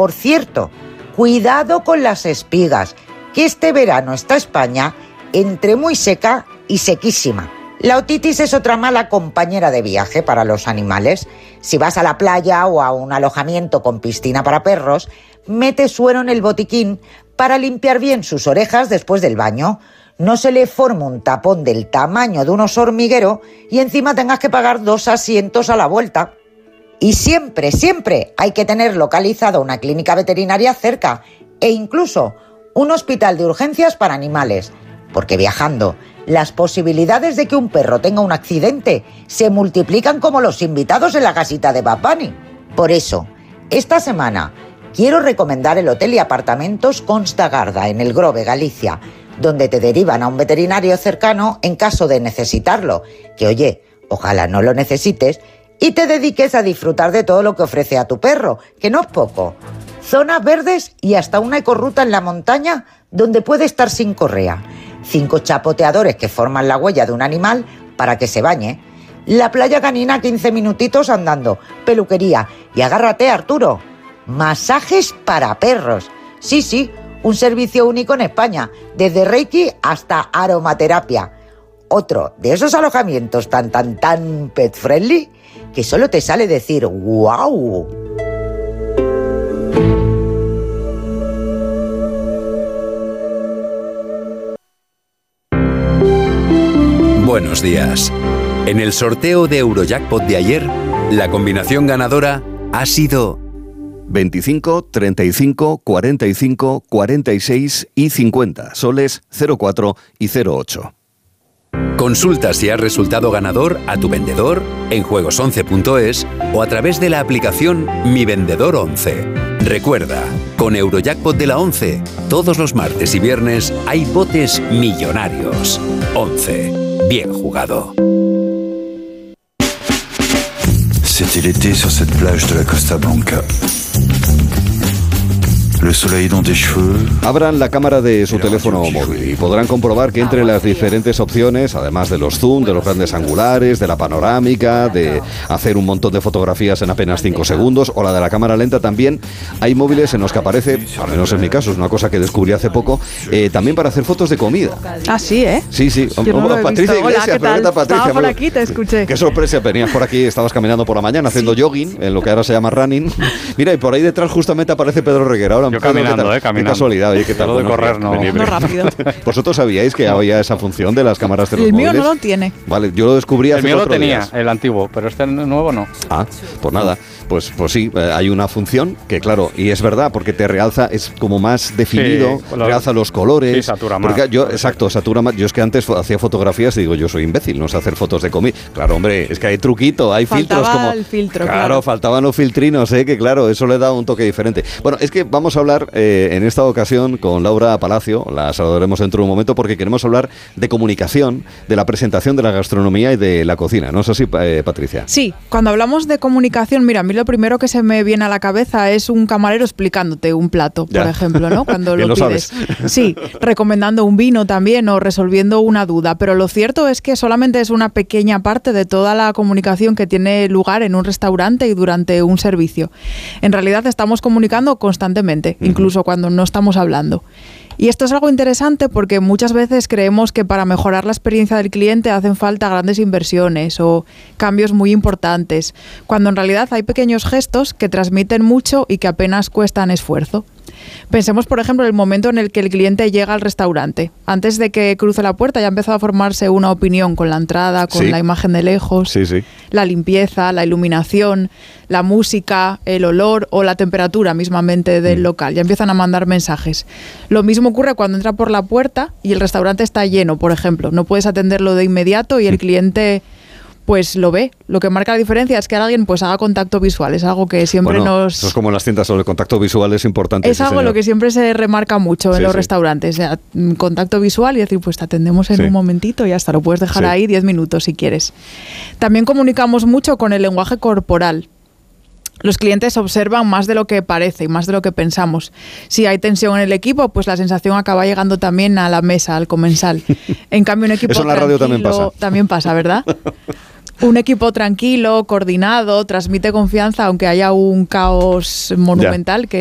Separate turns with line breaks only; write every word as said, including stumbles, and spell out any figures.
por cierto, cuidado con las espigas, que este verano está España entre muy seca y sequísima. La otitis es otra mala compañera de viaje para los animales. Si vas a la playa o a un alojamiento con piscina para perros, mete suero en el botiquín para limpiar bien sus orejas después del baño. No se le forma un tapón del tamaño de un oso hormiguero y encima tengas que pagar dos asientos a la vuelta. Y siempre, siempre hay que tener localizada una clínica veterinaria cerca e incluso un hospital de urgencias para animales, porque viajando, las posibilidades de que un perro tenga un accidente se multiplican como los invitados en la casita de Bad Bunny. Por eso, esta semana quiero recomendar el hotel y apartamentos Consta Garda en el Grove, Galicia, donde te derivan a un veterinario cercano en caso de necesitarlo, que oye, ojalá no lo necesites, y te dediques a disfrutar de todo lo que ofrece a tu perro, que no es poco. Zonas verdes y hasta una ecorruta en la montaña donde puede estar sin correa. Cinco chapoteadores que forman la huella de un animal para que se bañe. La playa canina quince minutitos andando. Peluquería. Y agárrate, Arturo, masajes para perros. Sí, sí, un servicio único en España, desde Reiki hasta aromaterapia. Otro de esos alojamientos tan, tan, tan pet friendly que solo te sale decir ¡guau!
Buenos días. En el sorteo de Eurojackpot de ayer, la combinación ganadora ha sido
veinticinco, treinta y cinco, cuarenta y cinco, cuarenta y seis y cincuenta, soles cero cuatro y cero ocho.
Consulta si has resultado ganador a tu vendedor en juegos once punto es o a través de la aplicación Mi Vendedor once. Recuerda, con Eurojackpot de la once, todos los martes y viernes hay botes millonarios. once. Bien jugado.
C'était l'été sur cette plage de la Costa Blanca. Le soleil dans tes cheveux.
Abran la cámara de su teléfono móvil y podrán comprobar que entre las diferentes opciones, además de los zoom, de los grandes angulares, de la panorámica, de hacer un montón de fotografías en apenas cinco segundos, o la de la cámara lenta, también hay móviles en los que aparece, al menos en mi caso, es una cosa que descubrí hace poco, eh, también para hacer fotos de comida.
Ah, sí, ¿eh?
Sí, sí.
Yo no lo he
Patricia
visto.
Iglesias,
Hola, ¿qué tal?
pero Patricia,
Estaba por
pero-
aquí, te escuché.
Qué sorpresa, venías por aquí, estabas caminando por la mañana haciendo
Sí.
jogging, en lo que ahora se llama running. Mira, y por ahí detrás justamente aparece Pedro Reguera. Ahora,
Yo
Pedro, ¿qué
caminando,
tal?
eh, caminando.
Qué casualidad, oye, ¿qué tal?
Lo de
Buenos
correr
días.
no.
Vení,
No
vení.
rápido.
¿Vosotros sabíais que había esa función de las cámaras de los
El mío
móviles?
no lo tiene.
Vale, yo lo descubrí hace
El mío lo
cuatro
tenía,
días.
el antiguo, pero este nuevo no.
Ah, pues nada, pues, pues sí, eh, hay una función que claro, y es verdad, porque te realza, es como más definido,
Sí, lo-
realza los colores.
Sí, satura más.
Porque yo, exacto, satura más. Yo es que antes fo- hacía fotografías y digo, yo soy imbécil, no sé hacer fotos de comida. Claro, hombre, es que hay truquito, hay
Faltaba
filtros como...
el filtro,
claro,
claro.
faltaban los filtrinos, ¿eh? Que claro, eso le da un toque diferente. Bueno, es que vamos a hablar eh, en esta ocasión con Laura Palacio, la saludaremos dentro de un momento porque queremos hablar de comunicación, de la presentación de la gastronomía y de la cocina, ¿no es así, eh, Patricia?
Sí, cuando hablamos de comunicación, mira, a mí lo primero que se me viene a la cabeza es un camarero explicándote un plato, por
Ya.
ejemplo, ¿no? Cuando
Bien
lo
lo
pides.
sabes.
Sí, recomendando un vino también o resolviendo una duda, pero lo cierto es que solamente es una pequeña parte de toda la comunicación que tiene lugar en un restaurante y durante un servicio. En realidad estamos comunicando constantemente,
Ujú.
incluso cuando no estamos hablando. Y esto es algo interesante porque muchas veces creemos que para mejorar la experiencia del cliente hacen falta grandes inversiones o cambios muy importantes, cuando en realidad hay pequeños gestos que transmiten mucho y que apenas cuestan esfuerzo. Pensemos, por ejemplo, en el momento en el que el cliente llega al restaurante. Antes de que cruce la puerta ya ha empezado a formarse una opinión con la entrada, con
Sí.
la imagen de lejos,
Sí, sí.
la limpieza, la iluminación, la música, el olor o la temperatura mismamente del
Mm.
local. Ya empiezan a mandar mensajes. Lo mismo ocurre cuando entra por la puerta y el restaurante está lleno, por ejemplo. No puedes atenderlo de inmediato y el
Mm.
cliente pues lo ve. Lo que marca la diferencia es que alguien pues haga contacto visual. Es algo que siempre
Bueno,
nos...
eso es como en las tiendas, sobre el contacto visual es importante.
Es
sí,
algo
señor.
lo que siempre se remarca mucho
Sí,
en los
sí.
restaurantes. O sea, mm, contacto visual y decir, pues te atendemos en
Sí.
un momentito y hasta lo puedes dejar
Sí.
ahí diez minutos si quieres. También comunicamos mucho con el lenguaje corporal. Los clientes observan más de lo que parece y más de lo que pensamos. Si hay tensión en el equipo, pues la sensación acaba llegando también a la mesa, al comensal. En cambio, un equipo
Eso en la radio también
tranquilo-
pasa.
También pasa, ¿verdad? Un equipo tranquilo, coordinado, transmite confianza, aunque haya un caos monumental que